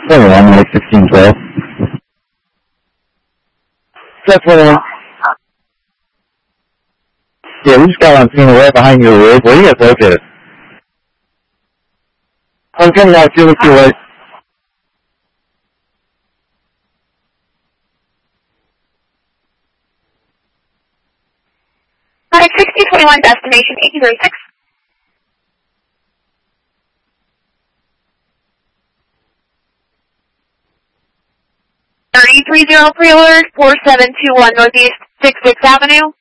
21, like 1612. That's 21. Yeah, we just got on scene right behind your roof. Where are you guys located? I'm coming out to your way. Hi, 6021 destination 836. 33-0 prealert, 4721 Northeast 66th Avenue.